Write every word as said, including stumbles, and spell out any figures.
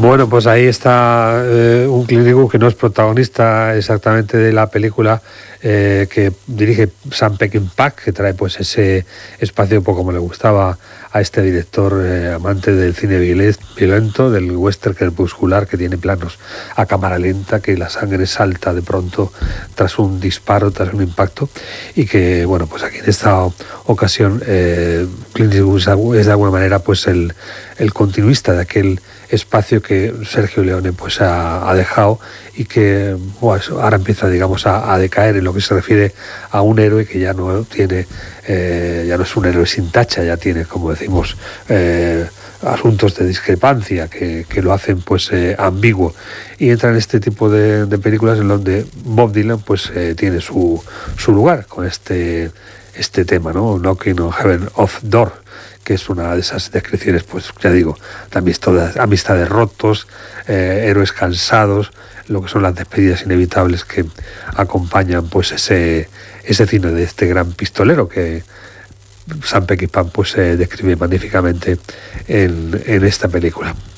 Bueno, pues ahí está eh, un Clint Eastwood que no es protagonista exactamente de la película, eh, que dirige Sam Peckinpah, que trae pues ese espacio un poco como le gustaba a este director eh, amante del cine violento, del western crepuscular, que tiene planos a cámara lenta, que la sangre salta de pronto tras un disparo, tras un impacto, y que, bueno, pues aquí en esta ocasión eh, Clint Eastwood es de alguna manera pues el, el continuista de aquel espacio que Sergio Leone pues ha, ha dejado y que bueno, ahora empieza, digamos, a, a decaer en lo que se refiere a un héroe que ya no tiene eh, ya no es un héroe sin tacha, ya tiene, como decimos, eh, asuntos de discrepancia que, que lo hacen pues eh, ambiguo, y entra en este tipo de, de películas en donde Bob Dylan pues eh, tiene su, su lugar con este este tema, ¿no? Knocking on Heaven of Door, que es una de esas descripciones, pues ya digo, de amistades, amistades rotos, eh, héroes cansados, lo que son las despedidas inevitables que acompañan pues ese, ese cine de este gran pistolero que Sam Peckinpah pues eh, describe magníficamente en, en esta película.